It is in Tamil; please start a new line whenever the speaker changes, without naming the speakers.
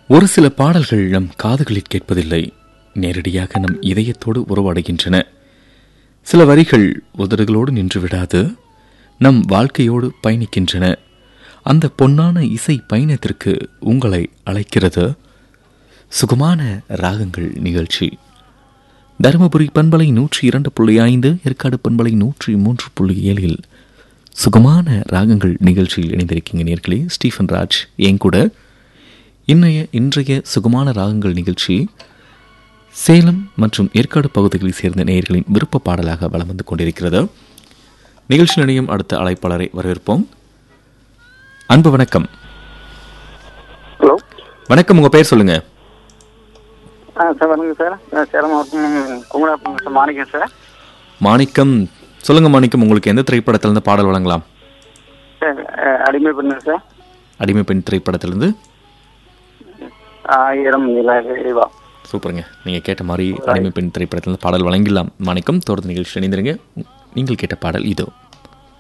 ஒரு சில பாடல்கள் நம் காதுகளில் கேட்பதில்லை, நேரடியாக நம் இதயத்தோடு உறவாடுகின்றன. சில வரிகள் உதடுகளோடு நின்று விடாது, நம் வாழ்க்கையோடு பயணிக்கின்றன. அந்த பொன்னான இசை பயணத்திற்கு உங்களை அழைக்கிறது சுகமான ராகங்கள் நிகழ்ச்சி. தருமபுரி பண்பலை 102.5, ஏற்காடு பண்பலை 103.7 சுகமான ராகங்கள் நிகழ்ச்சியில் இணைந்திருக்கீங்க நேர்களே. ஸ்டீஃபன் ராஜ் என் கூட. இன்றைய சுகமான ராகங்கள் நிகழ்ச்சி சேலம் மற்றும் ஏற்காடு பகுதிகளில் சேர்ந்த நேயர்களின் விருப்ப பாடலாக வலம் வந்து கொண்டிருக்கிறது. நிகழ்ச்சி நிலையம் அடுத்த அழைப்பாளரை வரவேற்போம். அன்பு வணக்கம்.
ஹலோ,
வணக்கம். உங்க பெயர் சொல்லுங்க.
சார் வணக்கம் சார். சேலம் மாவட்டம் குமராப்பம் சார். மாணிக்கம் சார்.
மாணிக்கம், சொல்லுங்க மாணிக்கம். உங்களுக்கு எந்த திரைப்படத்திலிருந்து பாடல் வழங்கலாம்?
சார் அடிமை பெண்ணு சார்.
அடிமை பெண் திரைப்படத்திலிருந்து
1000 நிலா.
சூப்பருங்க. நீங்கள் கேட்ட மாதிரி அடிமை பெண் திரைப்படத்திலிருந்து பாடல் வழங்கிடலாம் மாணிக்கம். தொடர்ந்து நிகழ்ச்சி இணைந்திருங்க. நீங்கள் கேட்ட பாடல் இதோ.